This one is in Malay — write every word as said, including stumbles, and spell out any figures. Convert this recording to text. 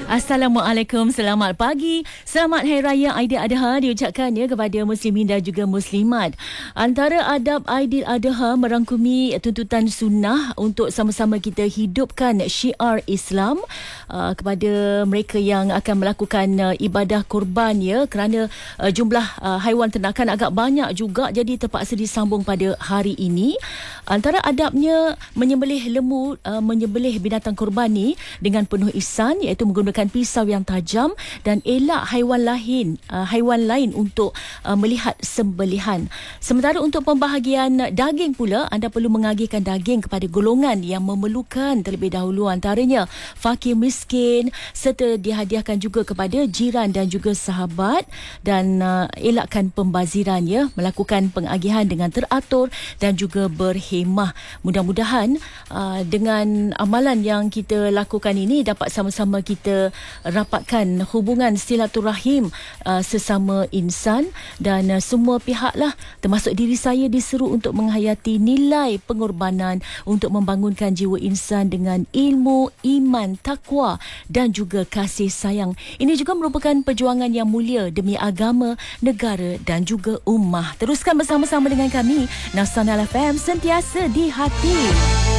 Assalamualaikum, selamat pagi. Selamat Hari Raya Aidiladha diucapkan ya kepada muslimin dan juga muslimat. Antara adab Aidiladha merangkumi tuntutan sunnah untuk sama-sama kita hidupkan syiar Islam uh, kepada mereka yang akan melakukan uh, ibadah kurban ya, kerana uh, jumlah uh, haiwan ternakan agak banyak juga, jadi terpaksa disambung pada hari ini. Antara adabnya menyembelih lembu, uh, menyembelih binatang kurban ni dengan penuh ihsan, iaitu menggunakan pisau yang tajam dan elak haiwan lain uh, haiwan lain untuk uh, melihat sembelihan. Sementara untuk pembahagian daging pula, anda perlu mengagihkan daging kepada golongan yang memerlukan terlebih dahulu, antaranya fakir miskin, serta dihadiahkan juga kepada jiran dan juga sahabat. Dan uh, elakkan pembaziran ya, melakukan pengagihan dengan teratur dan juga berhemah. Mudah-mudahan uh, dengan amalan yang kita lakukan ini dapat sama-sama kita rapatkan hubungan silaturahim uh, sesama insan, dan uh, semua pihaklah termasuk diri saya diseru untuk menghayati nilai pengorbanan untuk membangunkan jiwa insan dengan ilmu, iman, takwa dan juga kasih sayang. Ini juga merupakan perjuangan yang mulia demi agama, negara dan juga ummah. Teruskan bersama-sama dengan kami. Nasional F M, sentiasa di hati.